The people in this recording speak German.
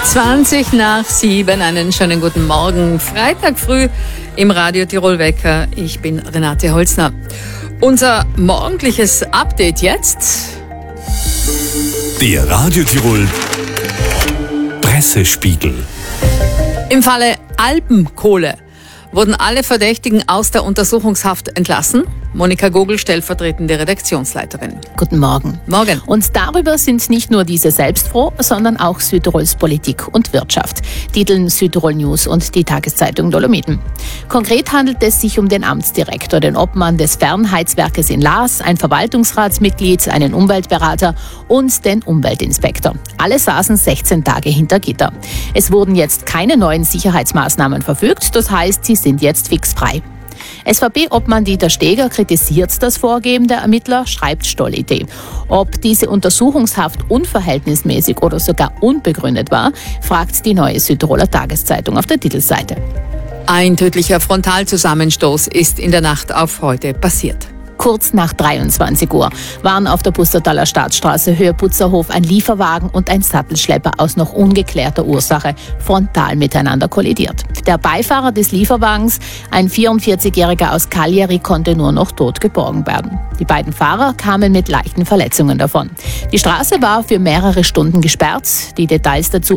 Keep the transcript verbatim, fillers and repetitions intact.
zwanzig nach sieben, einen schönen guten Morgen. Freitag früh im Radio Tirol Wecker. Ich bin Renate Holzner. Unser morgendliches Update jetzt. Der Radio Tirol Pressespiegel. Im Falle Alpenkohle wurden alle Verdächtigen aus der Untersuchungshaft entlassen. Monika Gogel, stellvertretende Redaktionsleiterin. Guten Morgen. Morgen. Und darüber sind nicht nur diese selbst froh, sondern auch Südtirols Politik und Wirtschaft. Titeln Südtirol News und die Tageszeitung Dolomiten. Konkret handelt es sich um den Amtsdirektor, den Obmann des Fernheizwerkes in Laas, ein Verwaltungsratsmitglied, einen Umweltberater und den Umweltinspektor. Alle saßen sechzehn Tage hinter Gitter. Es wurden jetzt keine neuen Sicherheitsmaßnahmen verfügt, das heißt, sie sind jetzt fix frei. S V P-Obmann Dieter Steger kritisiert das Vorgehen der Ermittler, schreibt Stoll-Idee. Ob diese Untersuchungshaft unverhältnismäßig oder sogar unbegründet war, fragt die Neue Südtiroler Tageszeitung auf der Titelseite. Ein tödlicher Frontalzusammenstoß ist in der Nacht auf heute passiert. Kurz nach dreiundzwanzig Uhr waren auf der Pustertaler Staatsstraße Höhe Putzerhof ein Lieferwagen und ein Sattelschlepper aus noch ungeklärter Ursache frontal miteinander kollidiert. Der Beifahrer des Lieferwagens, ein vierundvierzigjähriger aus Cagliari, konnte nur noch tot geborgen werden. Die beiden Fahrer kamen mit leichten Verletzungen davon. Die Straße war für mehrere Stunden gesperrt. Die Details dazu